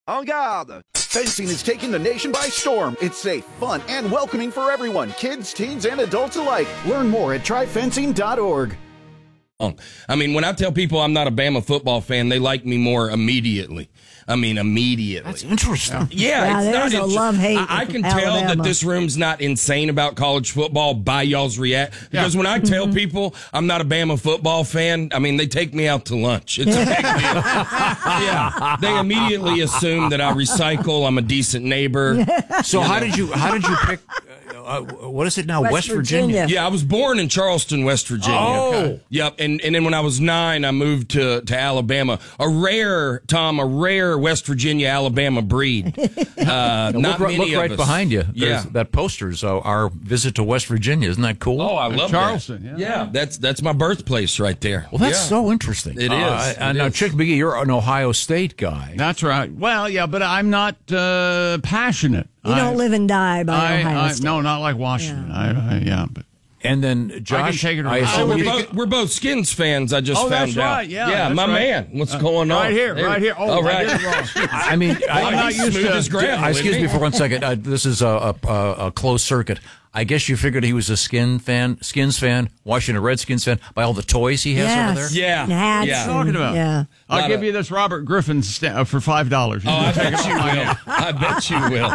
En garde! Fencing is taking the nation by storm. It's safe, fun, and welcoming for everyone, kids, teens, and adults alike. Learn more at tryfencing.org. I mean, when I tell people I'm not a Bama football fan, they like me more immediately. Immediately. That's interesting. Yeah, there's a love-hate I can Alabama. tell that this room's not insane about college football by y'all's react. Because when I tell people I'm not a Bama football fan, they take me out to lunch. It's a big deal. Yeah, they immediately assume that I recycle. I'm a decent neighbor. So how did you pick? What is it now? West Virginia. Yeah, I was born in Charleston, West Virginia. Oh, okay. Yep. And then when I was 9, I moved to Alabama. A rare West Virginia Alabama breed. Not look many of right us. behind you. Yeah, that poster's our visit to West Virginia. Isn't that cool? Oh, I love Charleston. That. Yeah, that's my birthplace right there. Well, that's so interesting. It is. Now, Chick McGee, you're an Ohio State guy. That's right. Well, yeah, but I'm not passionate. You don't live and die by Ohio State. No, not like Washington. But And then Josh, I can take it we're both Skins fans. I just found that's out. right. Yeah, my man. What's going on? Right here. Oh, right. I did it wrong. I'm not used smooth to. as gravel, excuse isn't me he? for 1 second. This is a closed circuit. I guess you figured he was a Skins fan, Washington Redskins fan, by all the toys he has over there? Yeah. And hats Yeah. and- Talking about. Yeah. I'll give you this Robert Griffin for $5. Oh, I bet you will. I bet you will.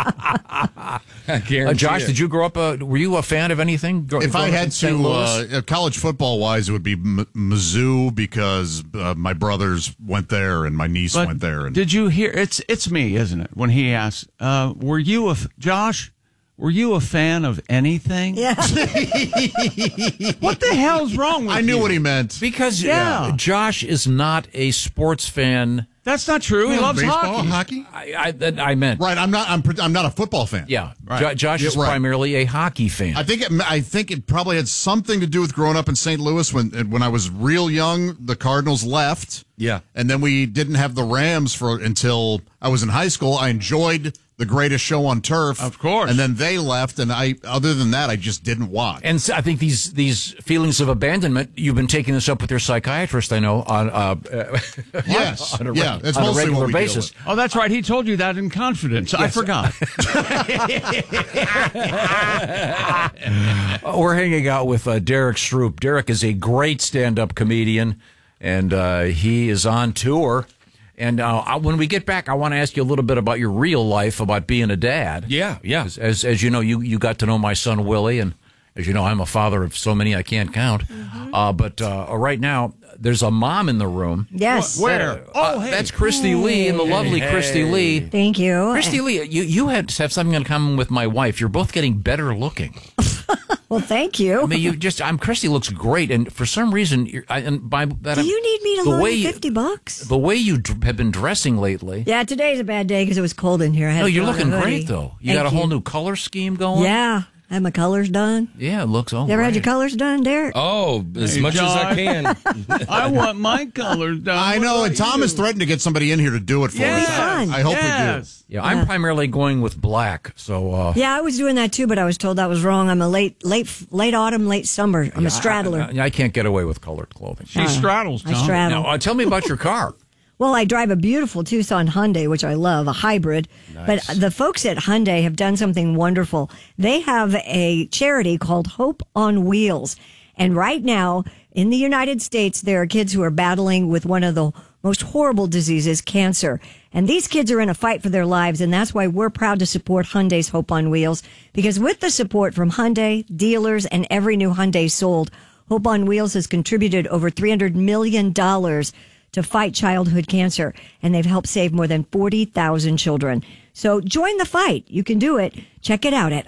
I guarantee Josh, it. did you grow up? Were you a fan of anything? If I had St. Louis? to, college football-wise, it would be Mizzou because my brothers went there and my niece went there. And Did you hear? It's me, isn't it? When he asked, "Were you Josh? Were you a fan of anything?" Yeah. What the hell's wrong with you? I knew what he meant. Because Yeah. Josh is not a sports fan. That's not true. He loves baseball, hockey. I meant Right, I'm not a football fan. Yeah, Right. Josh is Yeah, right. primarily a hockey fan. I think it probably had something to do with growing up in St. Louis when I was real young. The Cardinals left, and then we didn't have the Rams until I was in high school. I enjoyed The Greatest Show on Turf, Of course. and then they left, and other than that, I just didn't watch. And so I think these feelings of abandonment, you've been taking this up with your psychiatrist, I know, on Yes, on a that's on a mostly regular what we deal basis. with. Oh, that's right. He told you that in confidence. I forgot. We're hanging out with Derek Stroop. Derek is a great stand-up comedian, and he is on tour. And when we get back, I want to ask you a little bit about your real life, about being a dad. Yeah. As you know, you got to know my son Willie, and as you know, I'm a father of so many I can't count. But right now, there's a mom in the room. Yes. Where? Hey. That's Christy Lee, and the lovely Christy Lee. Thank you. Christy Lee, you have something in common with my wife. You're both getting better looking. Well, thank you. I mean, Christy looks great, and for some reason, Do you need me to loan you $50? The way you have been dressing lately. Yeah, today's a bad day because it was cold in here. I had No, to you're put on a looking hoodie. great though. You Thank got a whole new color scheme going. Yeah, I had my colors done. Yeah, it looks all You ever had great. your colors done, Derek? Oh, as Hey, much as I John. can. I want my colors done. I know, and Tom has threatened to get somebody in here to do it for Yes. us. Fun. I hope we do. Yes. Yeah, I'm primarily going with black. So Yeah, I was doing that too, but I was told that was wrong. I'm a late autumn, late summer. I'm a straddler. I can't get away with colored clothing. She straddles, Tom. I straddle. Now, tell me about your car. Well, I drive a beautiful Tucson Hyundai, which I love, a hybrid. But the folks at Hyundai have done something wonderful. They have a charity called Hope on Wheels. And right now, in the United States, there are kids who are battling with one of the most horrible diseases, cancer. And these kids are in a fight for their lives, and that's why we're proud to support Hyundai's Hope on Wheels. Because with the support from Hyundai, dealers, and every new Hyundai sold, Hope on Wheels has contributed over $300 million to fight childhood cancer, and they've helped save more than 40,000 children. So join the fight. You can do it. Check it out at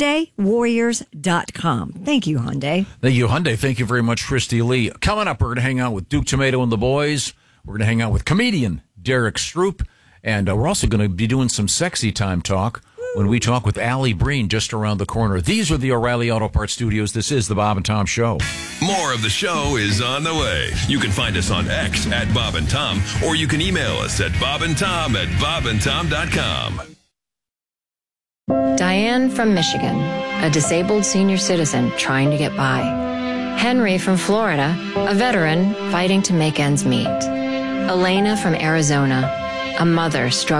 HyundaiWarriors.com. Thank you, Hyundai. Thank you, Hyundai. Thank you very much, Christy Lee. Coming up, we're going to hang out with Duke Tomato and the boys. We're going to hang out with comedian Derek Stroop, and we're also going to be doing some sexy time talk when we talk with Allie Breen just around the corner. These are the O'Reilly Auto Parts Studios. This is the Bob and Tom Show. More of the show is on the way. You can find us on X at Bob and Tom, or you can email us at bobandtom@bobandtom.com. Diane from Michigan, a disabled senior citizen trying to get by. Henry from Florida, a veteran fighting to make ends meet. Elena from Arizona, a mother struggling